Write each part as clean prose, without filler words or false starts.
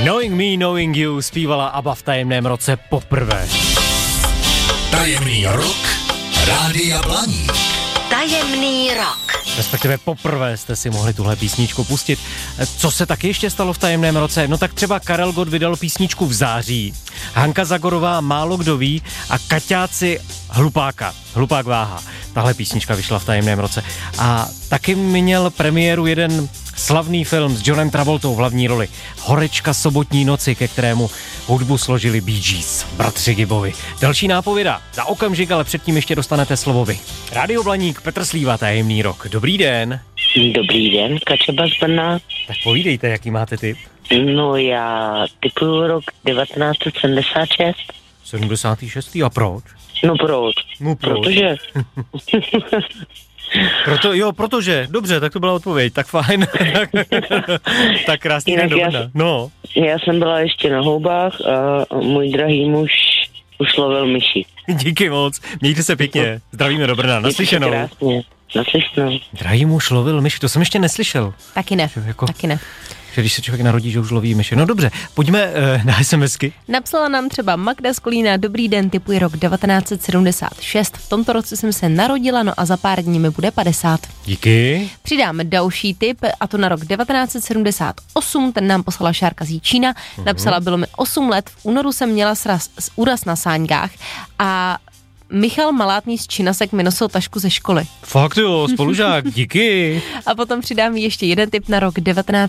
Knowing Me, Knowing You zpívala ABBA v Tajemném roce poprvé. Tajemný rok Rádia Blaník. Tajemný rok. Respektive poprvé jste si mohli tuhle písničku pustit. Co se taky ještě stalo v Tajemném roce? No tak třeba Karel Gott vydal písničku v září, Hanka Zagorová Málo kdo ví a Kaťáci Hlupák váha. Tahle písnička vyšla v Tajemném roce. A taky měl premiéru jeden slavný film s Johnem Travoltou v hlavní roli. Horečka sobotní noci, ke kterému hudbu složili Bee Gees, bratři Gibbovi. Další nápověda za okamžik, ale předtím ještě dostanete slovo vy. Rádio Blaník, Petr Slíva, Tajemný rok. Dobrý den. Dobrý den, Kačeba z Brna. Tak povídejte, jaký máte tip? No já typuju rok 1976. 76. A proč? No proč? No proč? Protože... Protože. Dobře, tak to byla odpověď, tak fajn. Tak krásný den do Brna. No. Já jsem byla ještě na houbách a můj drahý muž už lovil myši. Díky moc, mějte se pěkně. Zdravíme do Brna, naslyšenou. Krásně, naslyšenou. Drahý muž lovil myši, to jsem ještě neslyšel. Taky ne, taky ne. Že když se člověk narodí, že už loví myši. No dobře, pojďme na SMSky. Napsala nám třeba Magda z Kolína, dobrý den, tipuji rok 1976. V tomto roce jsem se narodila, no a za pár dní mi bude 50. Díky. Přidáme další tip, a to na rok 1978, ten nám poslala Šárka z Jíčína. Napsala, bylo mi 8 let, v únoru jsem měla úraz na sáňkách a Michal Malátný z Činasek mi nosil tašku ze školy. Fakt jo, spolužák, díky. A potom přidám ještě jeden tip na rok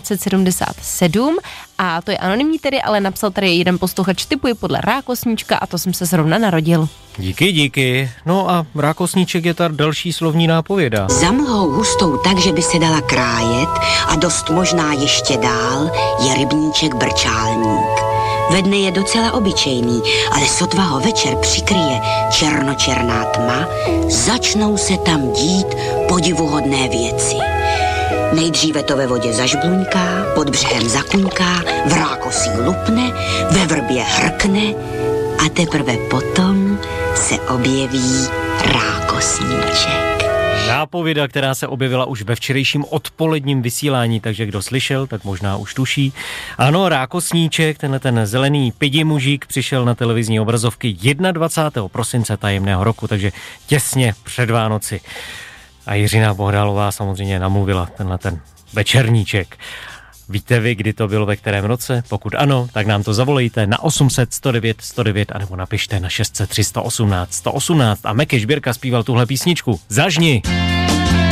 1977 a to je anonymní tedy, ale napsal tady jeden posluchač, tipuje podle Rákosníčka a to jsem se zrovna narodil. Díky. No a Rákosníček je ta další slovní nápověda. Za mlhou hustou tak, že by se dala krájet a dost možná ještě dál je rybníček Brčálník. Ve dne je docela obyčejný, ale sotva ho večer přikryje černočerná tma, začnou se tam dít podivuhodné věci. Nejdříve to ve vodě zažbluňká, pod břehem zakuňká, v rákosí lupne, ve vrbě hrkne a teprve potom se objeví rákosníček. Nápověda, která se objevila už ve včerejším odpoledním vysílání, takže kdo slyšel, tak možná už tuší. Ano, Rákosníček, tenhle ten zelený pidimužík přišel na televizní obrazovky 21. prosince tajemného roku, takže těsně před Vánoci. A Jiřina Bohdalová samozřejmě namluvila tenhle ten večerníček. Víte vy, kdy to bylo, ve kterém roce? Pokud ano, tak nám to zavolejte na 800 109 109 anebo napište na 600 318 118 a Mekeš Birka zpíval tuhle písničku. Zažni!